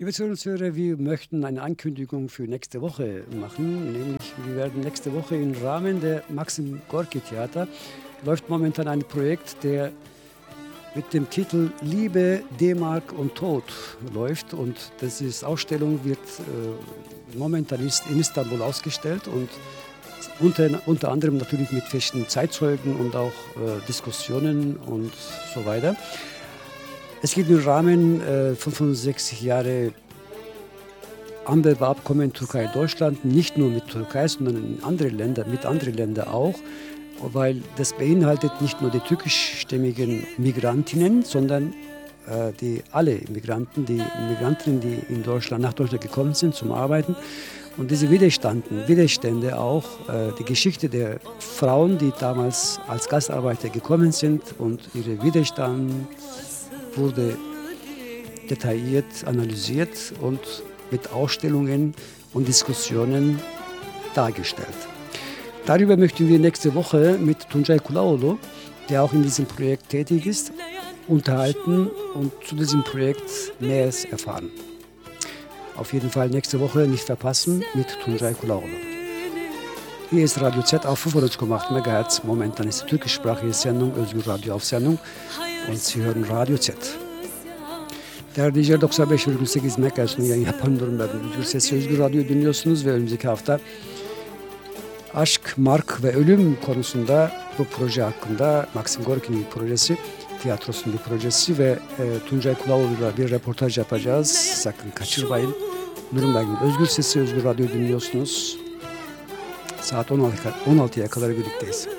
Liebe Zuhörer, wir möchten eine Ankündigung für nächste Woche machen. Nämlich, wir werden nächste Woche im Rahmen der Maxim Gorki Theater läuft momentan ein Projekt, der mit dem Titel Liebe, D-Mark und Tod läuft. Und diese Ausstellung wird momentan in Istanbul ausgestellt und unter anderem natürlich mit verschiedenen Zeitzeugen und auch Diskussionen und so weiter. Es geht im Rahmen 65 Jahre Anwerbeabkommen Türkei-Deutschland, nicht nur mit Türkei, sondern mit anderen Ländern auch, weil das beinhaltet nicht nur die türkischstämmigen Migrantinnen, sondern alle Migrantinnen, die nach Deutschland gekommen sind zum Arbeiten. Und diese Widerstände auch, die Geschichte der Frauen, die damals als Gastarbeiter gekommen sind und ihre Widerstand wurde detailliert analysiert und mit Ausstellungen und Diskussionen dargestellt. Darüber möchten wir nächste Woche mit Tuncay Kulaoğlu, der auch in diesem Projekt tätig ist, unterhalten und zu diesem Projekt Näheres erfahren. Auf jeden Fall nächste Woche nicht verpassen mit Tuncay Kulaoğlu. Hier ist Radio Z auf 95,8 MHz. Momentan ist die türkischsprachige Sendung Özgür Radyo auf Sendung und Sie hören Radio Z. Değerli dinleyiciler, 95,8 MHz'den yayın yapan durumda Özgür Sesi Özgür Radyo dinliyorsunuz ve önümüzdeki hafta aşk, mark ve ölüm konusunda bu proje hakkında Maxim Gorki'nin projesi, tiyatrosunun bir projesi ve Tuncay Kulaoğlu'yla bir röportaj yapacağız. Sakın kaçırmayın. Nürnberg'in Özgür Sesi Özgür Radyo dinliyorsunuz. Saat 16'ya kadar birlikteyiz.